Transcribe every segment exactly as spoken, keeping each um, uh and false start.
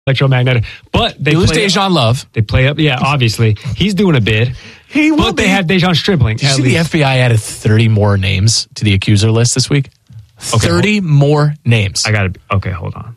electromagnetic. But they You lose play, Dejan Love. They play up. Yeah, obviously. He's doing a bid. He will But be. they have Dejan Stribling. Did you at see least. the F B I added thirty more names to the accuser list this week? Okay, thirty more names. I got to. Okay, hold on.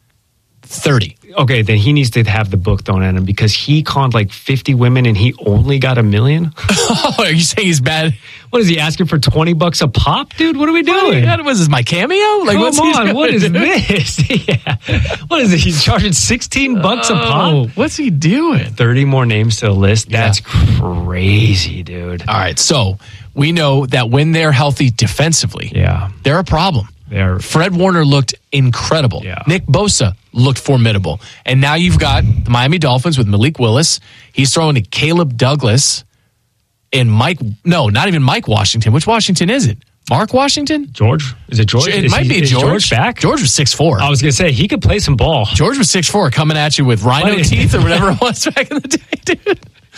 thirty. Okay, then he needs to have the book thrown at him because he conned like fifty women and he only got a million. Oh, are you saying he's bad? What is he asking for twenty bucks a pop, dude? What are we doing? What was this, my cameo? Like, Come what's he on, doing? what is this? Yeah. What is it? He's charging sixteen bucks a pop? Oh, what's he doing? thirty more names to the list? Yeah. That's crazy, dude. All right, so we know that when they're healthy defensively, Yeah. they're a problem. They're Fred Warner looked incredible. Yeah. Nick Bosa looked formidable. And now you've got the Miami Dolphins with Malik Willis. He's throwing to Caleb Douglas and Mike. No, not even Mike Washington. Which Washington is it? Mark Washington? George? Is it George? It Is might he- be is George. George back? George was six foot four. I was going to say, he could play some ball. George was six foot four coming at you with rhino What? teeth or whatever it was back in the day, dude.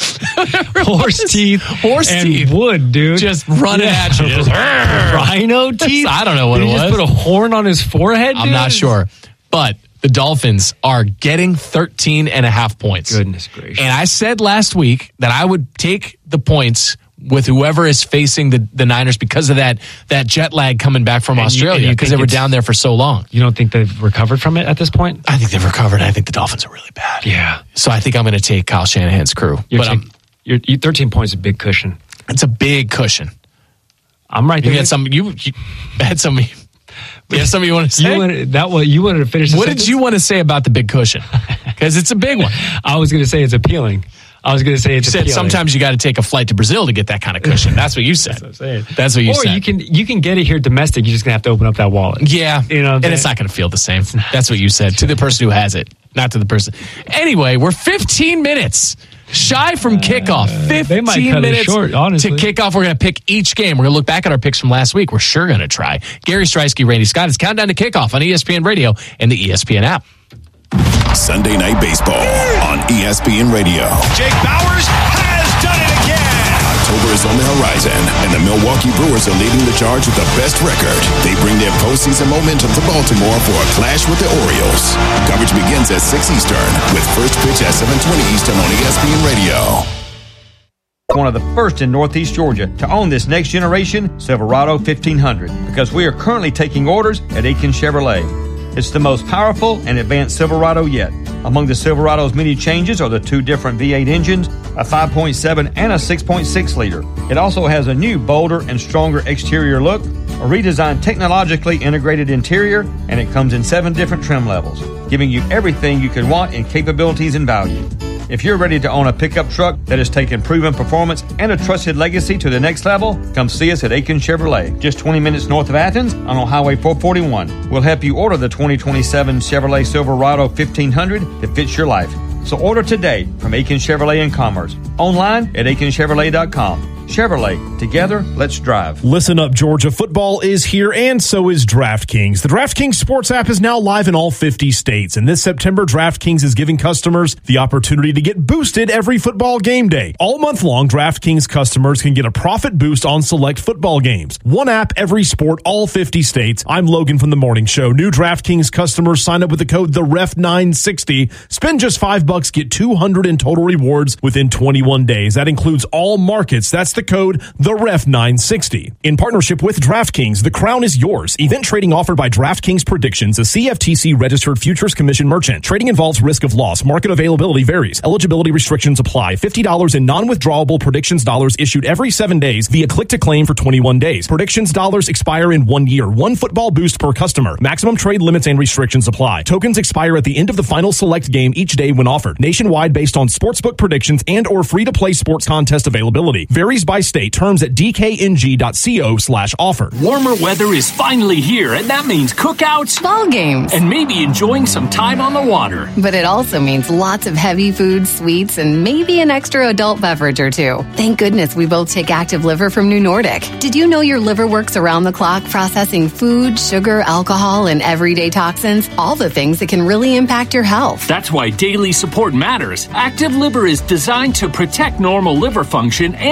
Horse teeth. Horse and teeth. wood, dude. Just running Yeah. at you. Just, Rhino teeth? I don't know what Did it he was. just put a horn on his forehead, I'm dude? not sure. But the Dolphins are getting thirteen and a half points. Goodness gracious. And I said last week that I would take the points with whoever is facing the, the Niners because of that that jet lag coming back from And you- Australia and you because think they were it's- down there for so long. You don't think they've recovered from it at this point? I think they've recovered. I think the Dolphins are really bad. Yeah. So I think I'm going to take Kyle Shanahan's crew. You're but I'm, take- you're, you thirteen points is a big cushion. it's a big cushion. I'm right You there. had some. You, you had some. You have something you want to say? You wanted, that was, you wanted to finish the what sentence? did you want to say about the big cushion? Because it's a big one. I was going to say it's appealing. I was going to say it's You said appealing. sometimes you got to take a flight to Brazil to get that kind of cushion. That's what you said. That's what I'm saying. That's what you or said. you can you can get it here domestic. You're just going to have to open up that wallet. Yeah, You know what I'm and it's saying? not going to feel the same. That's what you said to the person who has it, not to the person. Anyway, we're fifteen minutes shy from kickoff. fifteen they might cut it minutes short, honestly. to kickoff. We're going to pick each game. We're going to look back at our picks from last week. We're sure going to try. Gary Streisky, Randy Scott. It's Countdown to Kickoff on E S P N Radio and the E S P N app. Sunday Night Baseball on E S P N Radio. Jake Bauers has done it again. October is on the horizon, and the Milwaukee Brewers are leading the charge with the best record. They bring their postseason momentum to Baltimore for a clash with the Orioles. Coverage begins at six Eastern, with first pitch at seven twenty Eastern on E S P N Radio. One of the first in Northeast Georgia to own this next generation Silverado fifteen hundred because we are currently taking orders at Aiken Chevrolet. It's the most powerful and advanced Silverado yet. Among the Silverado's many changes are the two different V eight engines, a five point seven and a six point six liter. It also has a new, bolder and stronger exterior look, a redesigned technologically integrated interior, and it comes in seven different trim levels, giving you everything you could want in capabilities and value. If you're ready to own a pickup truck that has taken proven performance and a trusted legacy to the next level, come see us at Aiken Chevrolet, just twenty minutes north of Athens on Highway four forty-one. We'll help you order the twenty twenty-seven Chevrolet Silverado fifteen hundred that fits your life. So order today from Aiken Chevrolet in Commerce, online at aiken chevrolet dot com. Chevrolet, together, let's drive. Listen up, Georgia. Football is here, and so is DraftKings. The DraftKings Sports app is now live in all fifty states, and this September, DraftKings is giving customers the opportunity to get boosted every football game day. All month long, DraftKings customers can get a profit boost on select football games. One app, every sport, all fifty states. I'm Logan from The Morning Show. New DraftKings customers sign up with the code the ref nine sixty. Spend just five bucks, get two hundred in total rewards within twenty-one days. That includes all markets. That's the code the ref nine sixty. In partnership with DraftKings, the crown is yours. Event trading offered by DraftKings Predictions, a C F T C registered futures commission merchant. Trading involves risk of loss. Market availability varies. Eligibility restrictions apply. fifty dollars in non-withdrawable Predictions dollars issued every seven days via click to claim for twenty-one days. Predictions dollars expire in one year. One football boost per customer. Maximum trade limits and restrictions apply. Tokens expire at the end of the final select game each day when offered. Nationwide based on sportsbook predictions and or free-to-play sports contest availability. Varies by state. Terms at d k n g dot co slash offer. Warmer weather is finally here, and that means cookouts, ball games, and maybe enjoying some time on the water. But it also means lots of heavy food, sweets, and maybe an extra adult beverage or two. Thank goodness we both take Active Liver from New Nordic. Did you know your liver works around the clock processing food, sugar, alcohol, and everyday toxins? All the things that can really impact your health. That's why daily support matters. Active Liver is designed to protect normal liver function and support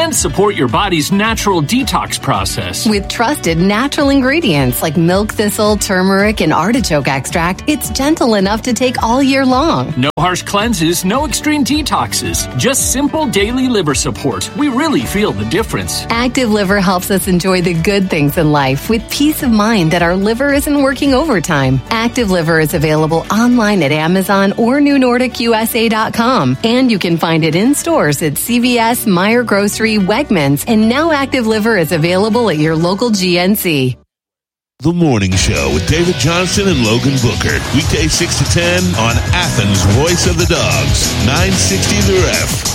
support your body's natural detox process. With trusted natural ingredients like milk thistle, turmeric, and artichoke extract, it's gentle enough to take all year long. No harsh cleanses, no extreme detoxes, just simple daily liver support. We really feel the difference. Active Liver helps us enjoy the good things in life with peace of mind that our liver isn't working overtime. Active Liver is available online at Amazon or new nordic u s a dot com, and you can find it in stores at C V S, Meijer Grocery, Wegmans, and now Active Liver is available at your local G N C. The Morning Show with David Johnson and Logan Booker. Weekday six to ten on Athens' Voice of the Dogs, nine sixty The Ref.